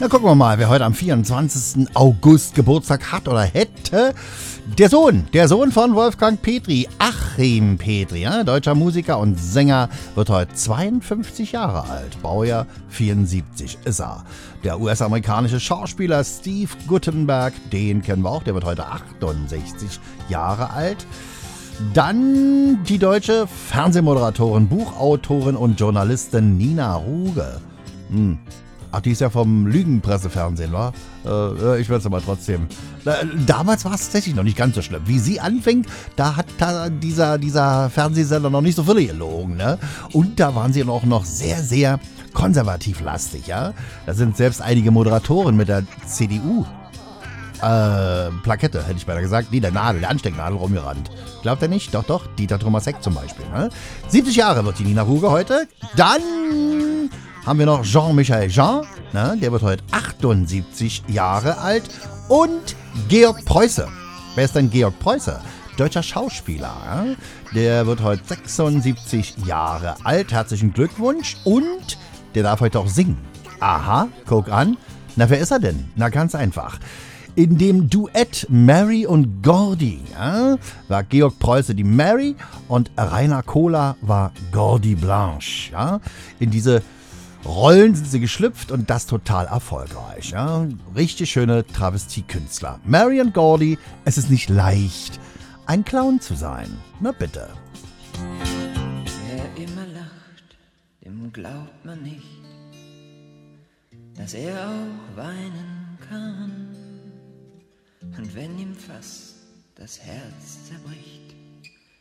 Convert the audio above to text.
Dann gucken wir mal, wer heute am 24. August Geburtstag hat oder hätte. Der Sohn von Wolfgang Petri, Achim Petri, ja, deutscher Musiker und Sänger, wird heute 52 Jahre alt. Baujahr 74 ist er. Der US-amerikanische Schauspieler Steve Guttenberg, den kennen wir auch, der wird heute 68 Jahre alt. Dann die deutsche Fernsehmoderatorin, Buchautorin und Journalistin Nina Ruge. Ach, die ist ja vom Lügenpressefernsehen, wa? Ich weiß aber trotzdem. Damals war es tatsächlich noch nicht ganz so schlimm. Wie sie anfing, da hat dieser Fernsehsender noch nicht so viele gelogen, ne? Und da waren sie auch noch sehr, sehr konservativ lastig, ja? Da sind selbst einige Moderatoren mit der CDU Plakette, hätte ich beinahe gesagt, der Anstecknadel rumgerannt. Glaubt ihr nicht? Doch, Dieter Thomas Heck zum Beispiel. Ne? 70 Jahre wird die Nina Ruge heute. Dann haben wir noch Jean-Michel Jean, ne? Der wird heute 78 Jahre alt. Und Georg Preuße. Wer ist denn Georg Preuße? Deutscher Schauspieler. Ja? Der wird heute 76 Jahre alt. Herzlichen Glückwunsch. Und der darf heute auch singen. Aha, guck an. Na, wer ist er denn? Na, ganz einfach. In dem Duett Mary und Gordy, ja, war Georg Preuße die Mary und Rainer Kohler war Gordy Blanche. Ja. In diese Rollen sind sie geschlüpft und das total erfolgreich. Ja. Richtig schöne Travestiekünstler. Mary und Gordy, es ist nicht leicht, ein Clown zu sein. Na bitte. Wer immer lacht, dem glaubt man nicht, dass er auch weinen kann. Und wenn ihm fast das Herz zerbricht,